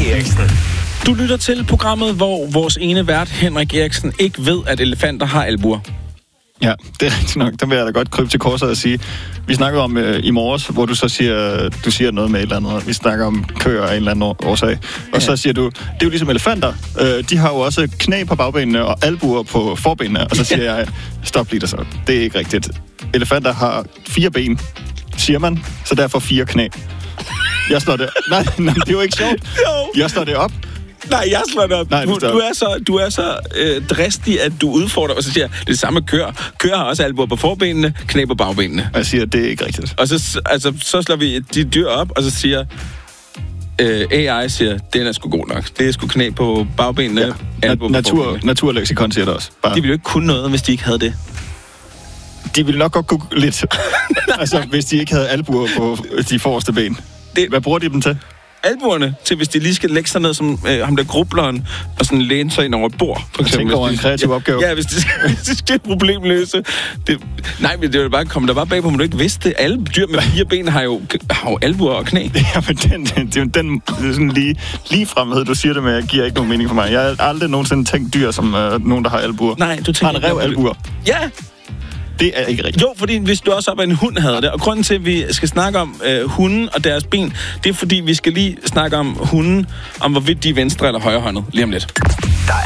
Eriksen. Du lytter til programmet, hvor vores ene vært, Henrik Eriksen, ikke ved, at elefanter har albuer. Ja, det er rigtigt nok. Der vil jeg da godt krybe til korset og sige. Vi snakkede om i morges, hvor du så siger noget med et eller andet. Vi snakker om køer af en eller anden årsag. Og så siger du, det er jo ligesom elefanter. De har jo også knæ på bagbenene og albuer på forbenene. Og så siger jeg, stop lige der så. Det er ikke rigtigt. Elefanter har 4 ben, siger man, så derfor 4 knæ. Jeg slår det... Nej, det er jo ikke sjovt. Jeg slår det op. Nej, jeg slår det op. Nej, du er så dristig, at du udfordrer, og så siger det er det samme køer. Køer har også albuer på forbenene, knæ på bagbenene. Og jeg siger, det er ikke rigtigt. Og så slår vi de dyr op, og så siger AI, siger, det er sgu god nok. Det er sgu knæ på bagbenene, albuer på forbenene. Naturleksikon siger det også. Bare. De ville jo ikke kunne noget, hvis de ikke havde det. De ville nok godt kunne lidt. Altså, hvis de ikke havde albuer på de forreste ben. Hvad bruger de dem til? Albuerne til, hvis de lige skal lægge sig ned som ham der grubleren, og sådan læne sig ind over et bord. For eksempel, tænke over en kreativ opgave. Ja, hvis de skal problemløse. Nej, men det vil bare komme der bare bag på, men du ikke vidste det. Alle dyr med 4 ben har jo albuer og knæ. Ja, men det er sådan lige fremhed, du siger det med, giver ikke nogen mening for mig. Jeg har aldrig nogensinde tænkt dyr som nogen, der har albuer. Nej, du tænker... Har en rev albuer? Ja! Det er ikke rigtigt. Jo, fordi hvis du også op af en hund havde det, og grunden til, at vi skal snakke om hunden og deres ben, det er fordi, vi skal lige snakke om hunden, om hvorvidt de er venstre eller højrehåndet, lige om lidt.